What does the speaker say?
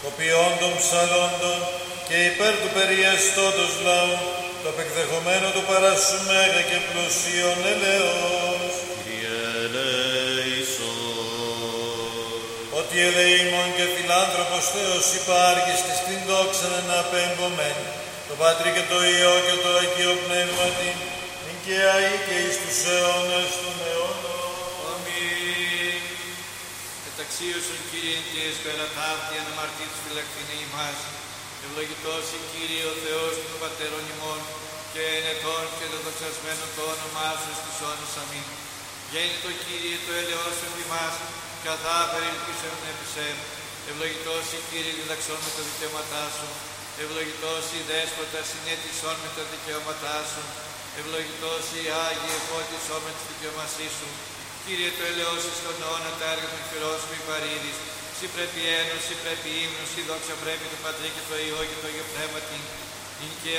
το ποιόν των ψαλόντων και υπέρ του περιεστώτος λαού, το απεκδεχομένο του παράσου μέγα και πλουσίων ελεός. Κύριε ελέησον. Ότι ελεήμων και φιλάνθρωπος Θεός υπάρχεις και στην δόξα να απέμπομέν, το Πατρί και το Υιό και το Αγίο Πνεύματι, νυν και αεί και εις τους αιώνας των αιώνων. Αμήν. Μεταξίωσον Κύριε εν τη εσπέρα ταύτη αναμαρτήτους φυλακτήνε ημάς. Ευλογητός η Κύριε ο Θεός των Πατέρων ημών και ενετών και το δοξασμένο το όνομά σου εις τους αιώνας. Αμήν. Γέννητο Κύριε το έλεος εν ημάς, καθάπερ ελπίσεων επισέμ. Ευλογητός η Κύριε διδαξών με τα δικαιώματά σου. Ευλογητός η Δέσποτα συνέτησόν με τα δικαιώματά σου. Ευλογητός η Άγιε φώτισόν με τη δικαιωμασή σου. Κύριε το έλεος εις τον αιώνα τα έργα των χειρός σου υπαρήδης. Συ πρέπει ένωση, πρέπει ύμνος, η δόξα πρέπει το Πατρί και το Υιό και το Αγίο Πνεύματι. Νυν και